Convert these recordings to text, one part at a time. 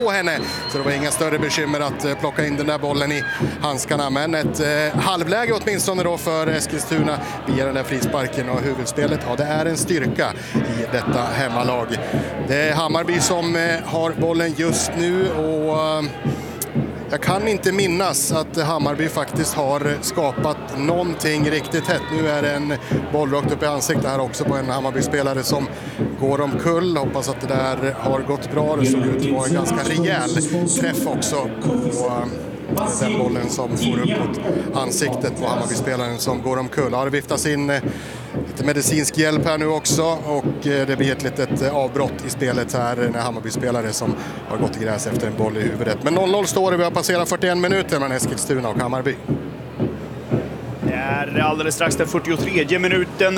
på henne. Så det var inga större bekymmer att plocka in den där bollen i handskarna. Men ett halvläge åtminstone då för Eskilstuna via den där frisparken och huvudspelet. Ja, det är en styrka i detta hemmalag. Det är Hammarby som har bollen just nu och jag kan inte minnas att Hammarby faktiskt har skapat någonting riktigt hett. Nu är det en boll rakt upp i ansiktet här också på en Hammarby-spelare som går omkull. Hoppas att det där har gått bra. Det såg ut att vara en ganska rejäl träff också på den bollen som får upp mot ansiktet på Hammarby-spelaren som går omkull. Ja, det viftas in lite medicinsk hjälp här nu också och det blir ett litet avbrott i spelet här när Hammarby-spelare som har gått i gräs efter en boll i huvudet. Men 0-0 står det, vi har passerat 41 minuter mellan Eskilstuna och Hammarby. Det är alldeles strax den 43 minuten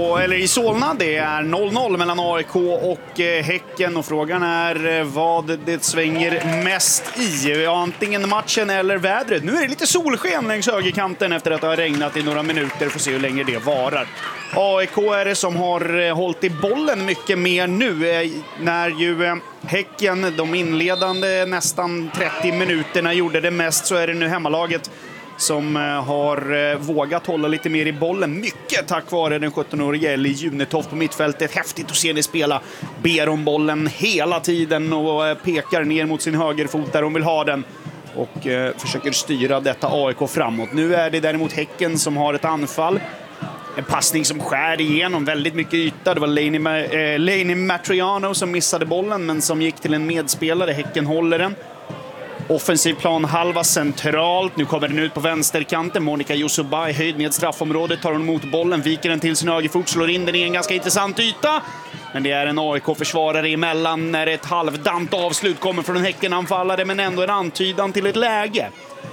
i Solna. Det är 0-0 mellan AIK och Häcken och frågan är vad det svänger mest i. Antingen matchen eller vädret. Nu är det lite solsken längs högerkanten efter att det har regnat i några minuter. Får se hur länge det varar. AIK är det som har hållit i bollen mycket mer nu när ju Häcken de inledande nästan 30 minuterna gjorde det mest, så är det nu hemmalaget som har vågat hålla lite mer i bollen. Mycket tack vare den 17-årige Eli Junetoft på mittfältet. Häftigt att se henne spela. Ber om bollen hela tiden och pekar ner mot sin högerfot där hon vill ha den. Och försöker styra detta AIK framåt. Nu är det däremot Häcken som har ett anfall. En passning som skär igenom väldigt mycket yta. Det var Lainey Matriano som missade bollen men som gick till en medspelare. Häcken håller den. Offensiv plan halva centralt. Nu kommer den ut på vänsterkanten. Monica Yusuba i höjd med straffområdet. Tar hon emot bollen, viker den till sin högerfot, slår in den i en ganska intressant yta. Men det är en AIK-försvarare emellan när ett halvdant avslut kommer från en Häcken-anfallare, men ändå en antydan till ett läge.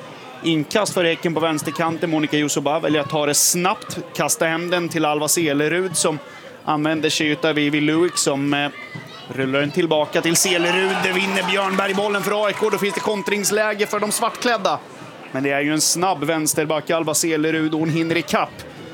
Inkast för Häcken på vänsterkanten. Monica Yusuba väljer att ta det snabbt. Kasta hem den till Alva Selerud som använder sig av Vivi Luik som rullar den tillbaka till Selerud. Det vinner Björnberg bollen för AIK. Då finns det kontringsläge för de svartklädda. Men det är ju en snabb vänsterback, Alva Selerud, och hon hinner i kapp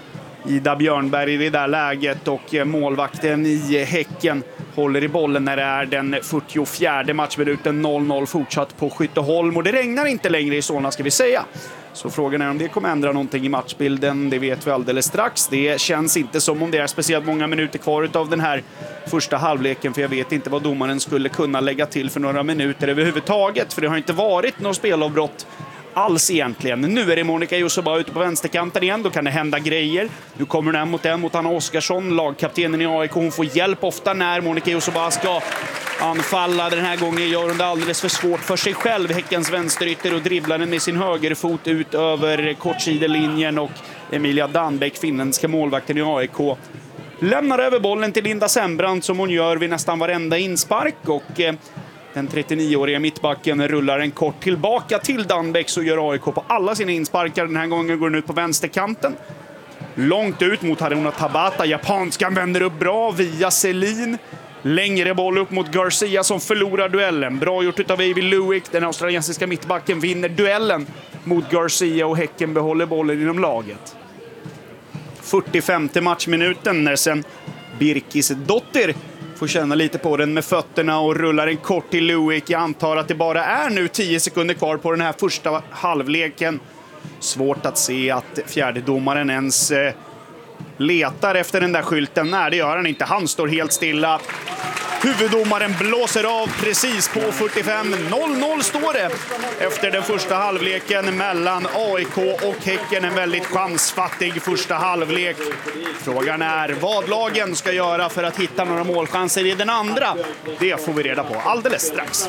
Ida Björnberg i det där läget. Och målvakten i Häcken håller i bollen när det är den 44:e matchminuten. 0-0 fortsatt på Skytteholm. Och det regnar inte längre i Solna, ska vi säga. Så frågan är om det kommer ändra någonting i matchbilden. Det vet vi alldeles strax. Det känns inte som om det är speciellt många minuter kvar av den här första halvleken. För jag vet inte vad domaren skulle kunna lägga till för några minuter överhuvudtaget. För det har inte varit något spelavbrott alls egentligen. Nu är det Monica Yusuba ute på vänsterkanten igen. Då kan det hända grejer. Nu kommer den mot Anna Oskarsson, lagkaptenen i AIK. Hon får hjälp ofta när Monica Yusuba ska anfalla. Den här gången gör hon det alldeles för svårt för sig själv. Häckens vänsterytter och dribblar den med sin högerfot ut över kortsidelinjen. Och Emilia Danbeck, finländska målvakten i AIK, lämnar över bollen till Linda Sembrant som hon gör vid nästan varenda inspark. Och den 39-åriga mittbacken rullar en kort tillbaka till Danbeck, så gör AIK på alla sina insparkar. Den här gången går den ut på vänsterkanten. Långt ut mot Haruna Tabata. Japanskan vänder upp bra via Selin. Längre boll upp mot Garcia som förlorar duellen. Bra gjort utav Avi Luik. Den australiensiska mittbacken vinner duellen mot Garcia och Häcken behåller bollen inom laget. 45:e matchminuten när sen Birkis dotter får känna lite på den med fötterna och rullar en kort till Luik. Jag antar att det bara är nu 10 sekunder kvar på den här första halvleken. Svårt att se att fjärdedomaren ens letar efter den där skylten. Nej, det gör han inte. Han står helt stilla. Huvuddomaren blåser av precis på 45. 0-0 står det efter den första halvleken mellan AIK och Häcken. En väldigt chansfattig första halvlek. Frågan är vad lagen ska göra för att hitta några målchanser i den andra. Det får vi reda på alldeles strax.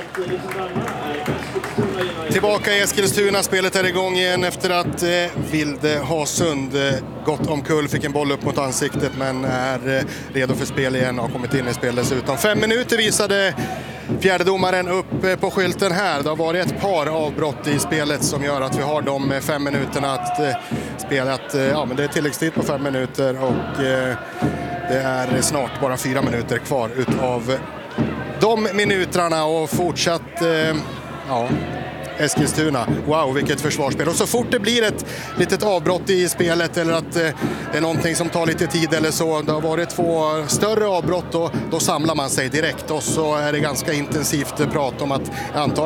Tillbaka i Eskilstuna, spelet är igång igen efter att Vilde Hasund gått omkull, fick en boll upp mot ansiktet men är redo för spel igen och har kommit in i spel dessutom. 5 minuter visade fjärdedomaren upp på skylten här. Det har varit ett par avbrott i spelet som gör att vi har de 5 minuterna att spela. Men det är tilläggstid på 5 minuter och det är snart bara 4 minuter kvar utav de minuterna och fortsatt Eskilstuna. Wow, vilket försvarsspel. Och så fort det blir ett litet avbrott i spelet eller att det är någonting som tar lite tid eller så, det har varit 2 större avbrott och då samlar man sig direkt och så är det ganska intensivt prat om att